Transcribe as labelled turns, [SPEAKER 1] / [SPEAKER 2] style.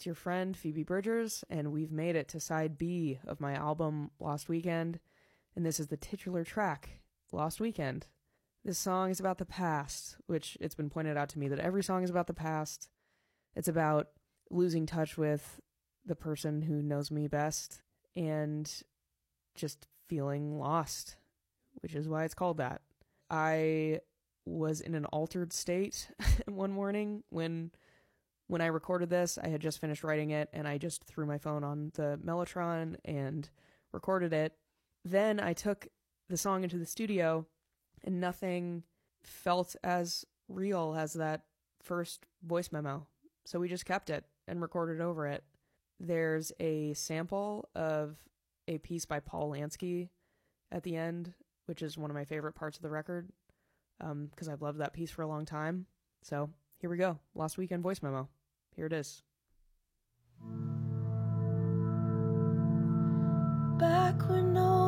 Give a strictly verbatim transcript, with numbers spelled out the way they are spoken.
[SPEAKER 1] It's your friend Phoebe Bridgers, and we've made it to side B of my album Lost Weekend, and this is the titular track, Lost Weekend. This song is about the past, which it's been pointed out to me that every song is about the past. It's about losing touch with the person who knows me best and just feeling lost, which is why it's called that. I was in an altered state one morning when when I recorded this. I had just finished writing it, and I just threw my phone on the Mellotron and recorded it. Then I took the song into the studio, and nothing felt as real as that first voice memo. So we just kept it and recorded over it. There's a sample of a piece by Paul Lansky at the end, which is one of my favorite parts of the record, um, because I've loved that piece for a long time. So here we go. Lost Weekend voice memo. Here it is.
[SPEAKER 2] Back when no